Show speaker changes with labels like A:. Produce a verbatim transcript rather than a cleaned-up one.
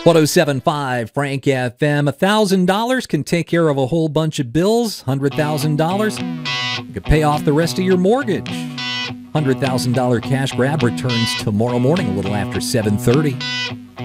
A: one oh seven point five Frank F M. one thousand dollars can take care of a whole bunch of bills. one hundred thousand dollars could pay off the rest of your mortgage. one hundred thousand dollars cash grab returns tomorrow morning a little after seven thirty.